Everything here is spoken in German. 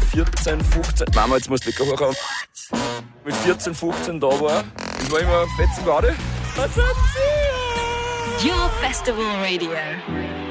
14, 15, Mama, jetzt musst du wegkochen, mit 14, 15 da war. Das war immer fetzen Garde. Was sind Sie? Your Festival Radio.